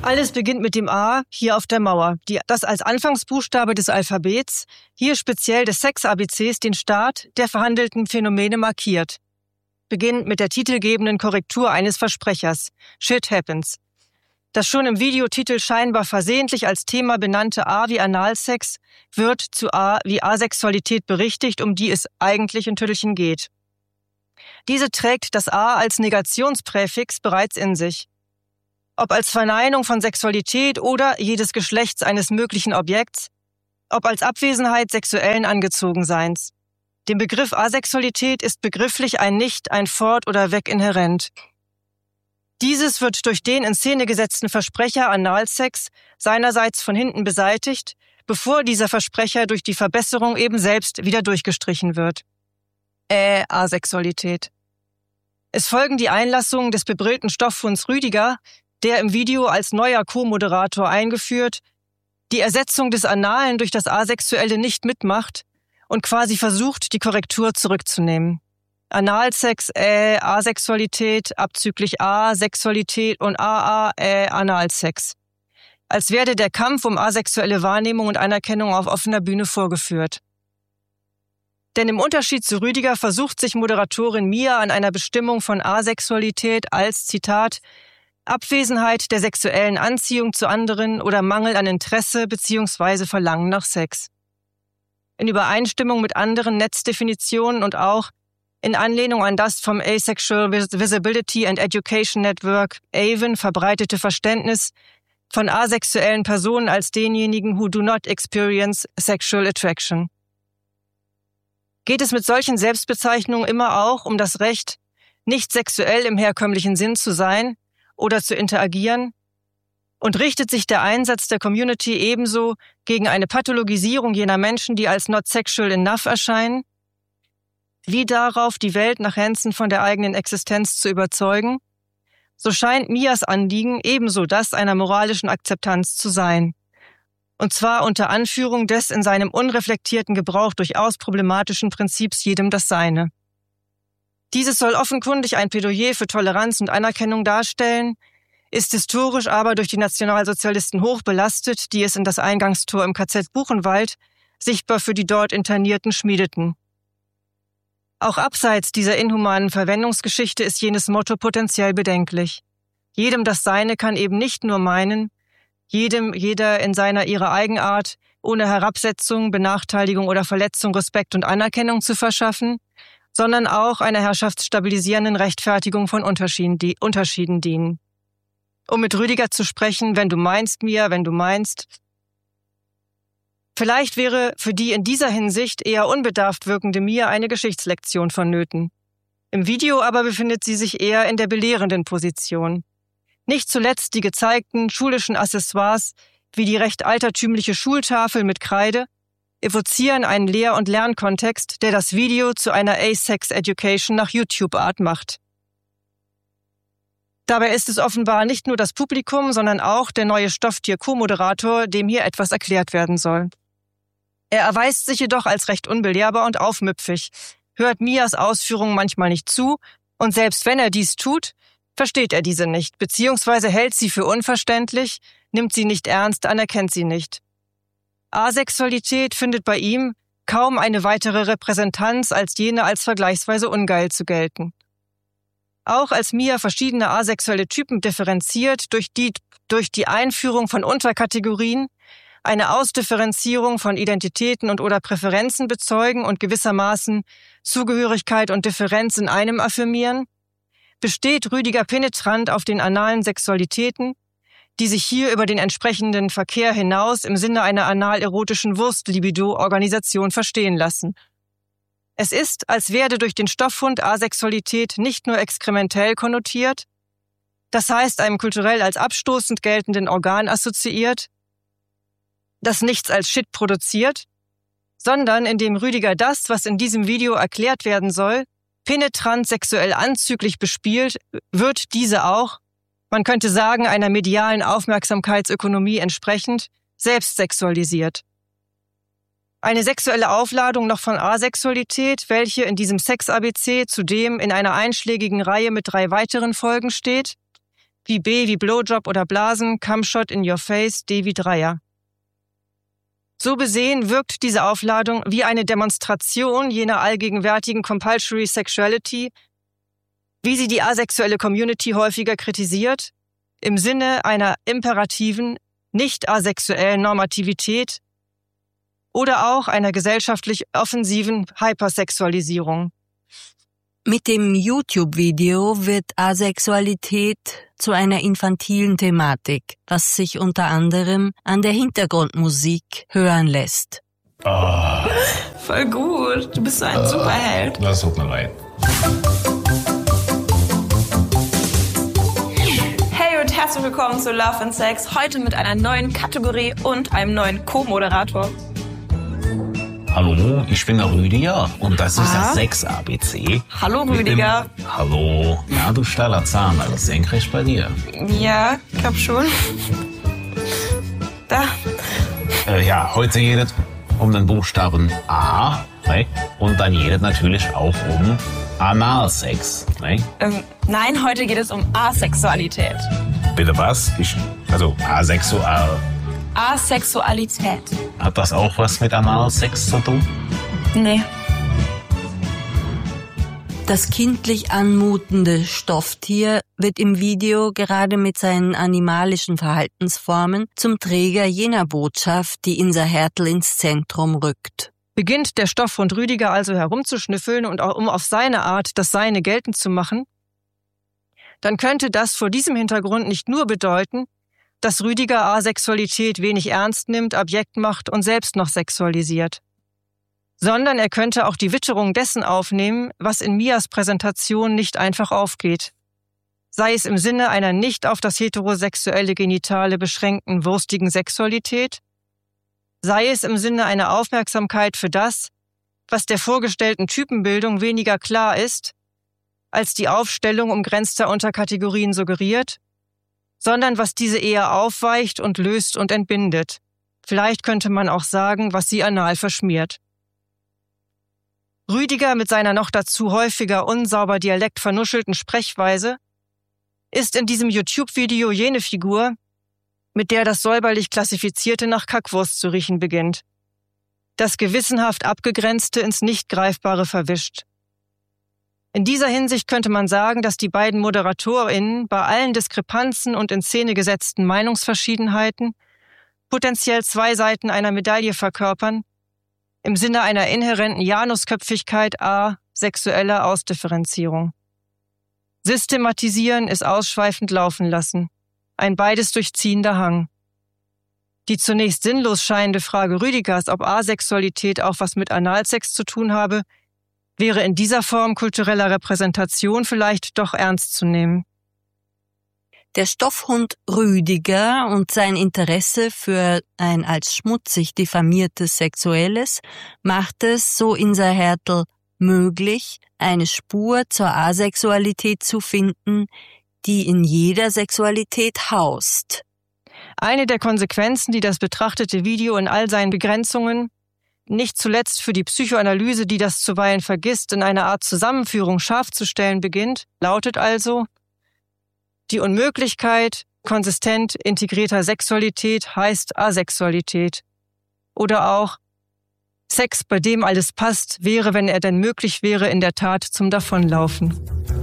Alles beginnt mit dem A hier auf der Mauer, das als Anfangsbuchstabe des Alphabets, hier speziell des Sex-ABCs, den Start der verhandelten Phänomene markiert. Beginnt mit der titelgebenden Korrektur eines Versprechers. Shit happens. Das schon im Videotitel scheinbar versehentlich als Thema benannte A wie Analsex wird zu A wie Asexualität berichtigt, um die es eigentlich in Tüttelchen geht. Diese trägt das A als Negationspräfix bereits in sich. Ob als Verneinung von Sexualität oder jedes Geschlechts eines möglichen Objekts, ob als Abwesenheit sexuellen Angezogenseins. Dem Begriff Asexualität ist begrifflich ein Nicht, ein Fort oder Weg inhärent. Dieses wird durch den in Szene gesetzten Versprecher Analsex seinerseits von hinten beseitigt, bevor dieser Versprecher durch die Verbesserung eben selbst wieder durchgestrichen wird. Asexualität. Es folgen die Einlassungen des bebrillten Stoffhunds Rüdiger, der im Video als neuer Co-Moderator eingeführt, die Ersetzung des Analen durch das Asexuelle nicht mitmacht und quasi versucht, die Korrektur zurückzunehmen. Analsex, Asexualität, abzüglich A, Sexualität und AA, Analsex. Als werde der Kampf um asexuelle Wahrnehmung und Anerkennung auf offener Bühne vorgeführt. Denn im Unterschied zu Rüdiger versucht sich Moderatorin Mia an einer Bestimmung von Asexualität als, Zitat, Abwesenheit der sexuellen Anziehung zu anderen oder Mangel an Interesse bzw. Verlangen nach Sex. In Übereinstimmung mit anderen Netzdefinitionen und auch in Anlehnung an das vom Asexual Visibility and Education Network AVEN verbreitete Verständnis von asexuellen Personen als denjenigen who do not experience sexual attraction. Geht es mit solchen Selbstbezeichnungen immer auch um das Recht, nicht sexuell im herkömmlichen Sinn zu sein oder zu interagieren? Und richtet sich der Einsatz der Community ebenso gegen eine Pathologisierung jener Menschen, die als not sexual enough erscheinen? Wie darauf, die Welt nach Hansen von der eigenen Existenz zu überzeugen? So scheint Mias Anliegen ebenso das einer moralischen Akzeptanz zu sein. Und zwar unter Anführung des in seinem unreflektierten Gebrauch durchaus problematischen Prinzips jedem das Seine. Dieses soll offenkundig ein Plädoyer für Toleranz und Anerkennung darstellen, ist historisch aber durch die Nationalsozialisten hoch belastet, die es in das Eingangstor im KZ Buchenwald sichtbar für die dort Internierten schmiedeten. Auch abseits dieser inhumanen Verwendungsgeschichte ist jenes Motto potenziell bedenklich. Jedem das Seine kann eben nicht nur meinen, jeder in ihrer Eigenart, ohne Herabsetzung, Benachteiligung oder Verletzung Respekt und Anerkennung zu verschaffen, sondern auch einer herrschaftsstabilisierenden Rechtfertigung von Unterschieden dienen. Um mit Rüdiger zu sprechen, wenn du meinst, Mia, wenn du meinst. Vielleicht wäre für die in dieser Hinsicht eher unbedarft wirkende Mia eine Geschichtslektion vonnöten. Im Video aber befindet sie sich eher in der belehrenden Position. Nicht zuletzt die gezeigten schulischen Accessoires wie die recht altertümliche Schultafel mit Kreide evozieren einen Lehr- und Lernkontext, der das Video zu einer Asex-Education nach YouTube-Art macht. Dabei ist es offenbar nicht nur das Publikum, sondern auch der neue Stofftier-Co-Moderator, dem hier etwas erklärt werden soll. Er erweist sich jedoch als recht unbelehrbar und aufmüpfig, hört Mias Ausführungen manchmal nicht zu und selbst wenn er dies tut, versteht er diese nicht, beziehungsweise hält sie für unverständlich, nimmt sie nicht ernst, anerkennt sie nicht. Asexualität findet bei ihm kaum eine weitere Repräsentanz als jene als vergleichsweise ungeil zu gelten. Auch als Mia verschiedene asexuelle Typen differenziert durch die Einführung von Unterkategorien, eine Ausdifferenzierung von Identitäten und oder Präferenzen bezeugen und gewissermaßen Zugehörigkeit und Differenz in einem affirmieren, besteht Rüdiger penetrant auf den analen Sexualitäten, die sich hier über den entsprechenden Verkehr hinaus im Sinne einer anal-erotischen Wurstlibido-Organisation verstehen lassen. Es ist, als werde durch den Stoffhund Asexualität nicht nur exkrementell konnotiert, das heißt einem kulturell als abstoßend geltenden Organ assoziiert, das nichts als Shit produziert, sondern indem Rüdiger das, was in diesem Video erklärt werden soll, penetrant sexuell anzüglich bespielt, wird diese auch, man könnte sagen, einer medialen Aufmerksamkeitsökonomie entsprechend, selbst sexualisiert. Eine sexuelle Aufladung noch von Asexualität, welche in diesem Sex-ABC zudem in einer einschlägigen Reihe mit 3 weiteren Folgen steht, wie B wie Blowjob oder Blasen, Cumshot in your face, D wie Dreier. So besehen wirkt diese Aufladung wie eine Demonstration jener allgegenwärtigen Compulsory Sexuality, wie sie die asexuelle Community häufiger kritisiert, im Sinne einer imperativen, nicht asexuellen Normativität oder auch einer gesellschaftlich offensiven Hypersexualisierung. Mit dem YouTube-Video wird Asexualität zu einer infantilen Thematik, was sich unter anderem an der Hintergrundmusik hören lässt. Oh. Voll gut, du bist so ein Superheld. Das tut mir leid. Hey und herzlich willkommen zu Love and Sex, heute mit einer neuen Kategorie und einem neuen Co-Moderator. Hallo, ich bin der Rüdiger und das ist das Sex-ABC. Hallo Rüdiger. Hallo. Ja, du steiler Zahn, alles senkrecht bei dir. Ja, glaub schon. Da. Ja, heute geht es um den Buchstaben A, ne? Und dann geht es natürlich auch um Analsex, ne? Nein, heute geht es um Asexualität. Bitte was? Also asexual. Asexualität. Hat das auch was mit Analsex zu tun? Nee. Das kindlich anmutende Stofftier wird im Video gerade mit seinen animalischen Verhaltensformen zum Träger jener Botschaft, die Insa Hertel ins Zentrum rückt. Beginnt der Stoffhund Rüdiger also herumzuschnüffeln und auch um auf seine Art das Seine geltend zu machen, dann könnte das vor diesem Hintergrund nicht nur bedeuten, dass Rüdiger Asexualität wenig ernst nimmt, Abjekt macht und selbst noch sexualisiert, sondern er könnte auch die Witterung dessen aufnehmen, was in Mias Präsentation nicht einfach aufgeht. Sei es im Sinne einer nicht auf das heterosexuelle Genitale beschränkten wurstigen Sexualität, sei es im Sinne einer Aufmerksamkeit für das, was der vorgestellten Typenbildung weniger klar ist, als die Aufstellung umgrenzter Unterkategorien suggeriert, sondern was diese eher aufweicht und löst und entbindet. Vielleicht könnte man auch sagen, was sie anal verschmiert. Rüdiger mit seiner noch dazu häufiger unsauber dialektvernuschelten Sprechweise ist in diesem YouTube-Video jene Figur, mit der das säuberlich Klassifizierte nach Kackwurst zu riechen beginnt. Das gewissenhaft Abgegrenzte ins Nicht-Greifbare verwischt. In dieser Hinsicht könnte man sagen, dass die beiden ModeratorInnen bei allen Diskrepanzen und in Szene gesetzten Meinungsverschiedenheiten potenziell zwei Seiten einer Medaille verkörpern, im Sinne einer inhärenten Janusköpfigkeit a sexueller Ausdifferenzierung. Systematisieren ist ausschweifend laufen lassen, ein beides durchziehender Hang. Die zunächst sinnlos scheinende Frage Rüdigers, ob Asexualität auch was mit Analsex zu tun habe, wäre in dieser Form kultureller Repräsentation vielleicht doch ernst zu nehmen. Der Stoffhund Rüdiger und sein Interesse für ein als schmutzig diffamiertes Sexuelles macht es, so Insa Hertel, möglich, eine Spur zur Asexualität zu finden, die in jeder Sexualität haust. Eine der Konsequenzen, die das betrachtete Video in all seinen Begrenzungen, nicht zuletzt für die Psychoanalyse, die das zuweilen vergisst, in einer Art Zusammenführung scharf zu stellen beginnt, lautet also: Die Unmöglichkeit konsistent integrierter Sexualität heißt Asexualität. Oder auch: Sex, bei dem alles passt, wäre, wenn er denn möglich wäre, in der Tat zum Davonlaufen.